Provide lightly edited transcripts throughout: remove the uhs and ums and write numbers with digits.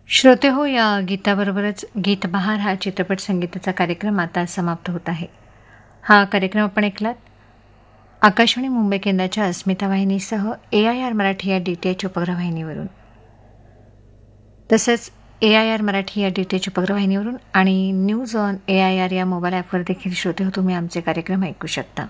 श्रोते हो, या गीताबरोबरच गीतबहार हा चित्रपट संगीताचा कार्यक्रम आता समाप्त होत आहे. हा कार्यक्रम आपण ऐकलात आकाशवाणी मुंबई केंद्राच्या अस्मिता वाहिनीसह AIR मराठी या DTH उपग्रहवाहिनीवरून. तसंच AIR मराठी या DTH उपग्रहवाहिनीवरून आणि न्यूज ऑन AIR या मोबाईल ॲपवर देखील श्रोते हो तुम्ही आमचे कार्यक्रम ऐकू शकता.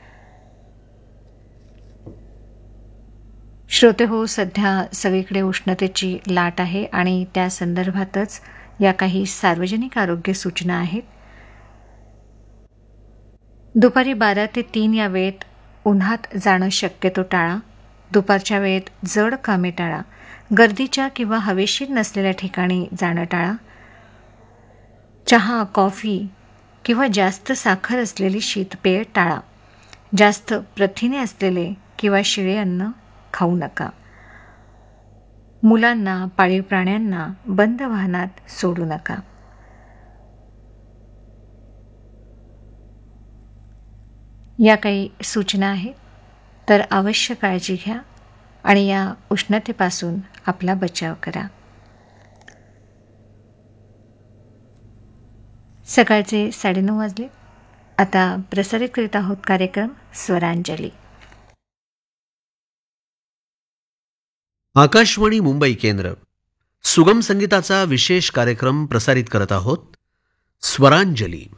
श्रोते हो, सध्या सगळीकडे उष्णतेची लाट आहे आणि त्या संदर्भातच या काही सार्वजनिक आरोग्य सूचना आहेत. दुपारी 12 ते 3 या वेळेत उन्हात जाणं शक्यतो टाळा. दुपारच्या वेळेत जड कामे टाळा. गर्दीच्या किंवा हवेशीर नसलेल्या ठिकाणी जाणं टाळा. चहा, कॉफी किंवा जास्त साखर असलेली शीतपेय टाळा. जास्त प्रथिने असलेले किंवा शिळे अन्न खाऊ नका. मुलांना, पाळीव प्राण्यांना बंद वाहनात सोडू नका. या काही सूचना आहेत, तर अवश्य काळजी घ्या आणि या उष्णतेपासून आपला बचाव करा. सकाळचे 9:30 वाजले. आता प्रसारित करीत आहोत कार्यक्रम स्वरांजली. आकाशवाणी मुंबई केंद्र सुगम संगीताचा विशेष कार्यक्रम प्रसारित करत आहोत. स्वरांजली.